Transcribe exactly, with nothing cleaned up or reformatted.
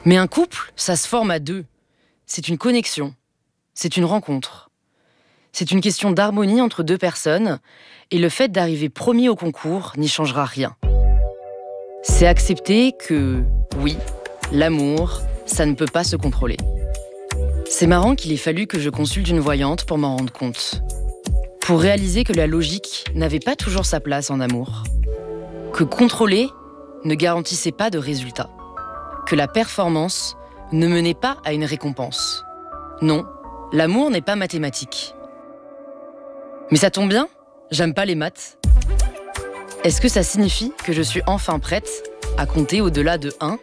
Mais un couple, ça se forme à deux. C'est une connexion. C'est une rencontre. C'est une question d'harmonie entre deux personnes et le fait d'arriver premier au concours n'y changera rien. C'est accepter que, oui, l'amour, ça ne peut pas se contrôler. C'est marrant qu'il ait fallu que je consulte une voyante pour m'en rendre compte. Pour réaliser que la logique n'avait pas toujours sa place en amour. Que contrôler ne garantissait pas de résultat. Que la performance ne menait pas à une récompense. Non, l'amour n'est pas mathématique. Mais ça tombe bien, j'aime pas les maths. Est-ce que ça signifie que je suis enfin prête à compter au-delà de un ?